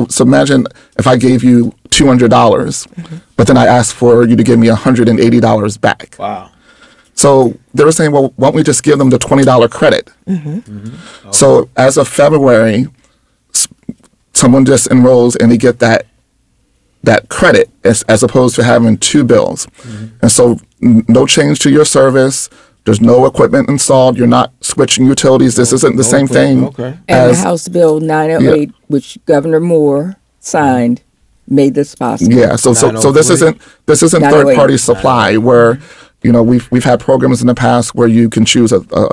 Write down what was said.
So imagine if I gave you $200, but then I asked for you to give me $180 back. Wow. So they were saying, well, why don't we just give them the $20 credit? So as of February, someone just enrolls and they get that credit as opposed to having two bills. And so no change to your service. There's no equipment installed. You're not switching utilities. This isn't the same thing. Okay. And as, the House Bill 908, which Governor Moore signed, made this possible. Yeah. So this isn't 908. third party supply where, you know, we've had programs in the past where you can choose a